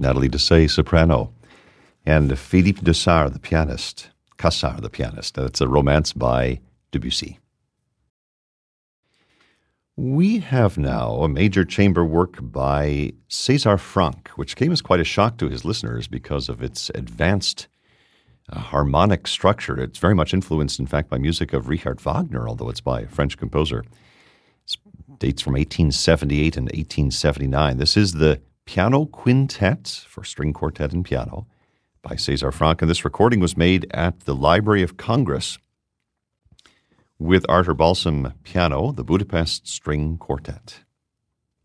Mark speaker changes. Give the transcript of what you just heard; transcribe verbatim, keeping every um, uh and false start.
Speaker 1: Nathalie Dessay, soprano, and Philippe Dessart, the pianist. Cassard, the pianist. That's a romance by Debussy. We have now a major chamber work by César Franck, which came as quite a shock to his listeners because of its advanced uh, harmonic structure. It's very much influenced, in fact, by music of Richard Wagner, although it's by a French composer. It dates from eighteen seventy-eight and eighteen seventy-nine. This is the Piano Quintet for string quartet and piano by César Franck, and this recording was made at the Library of Congress with Arthur Balsam piano, the Budapest String Quartet.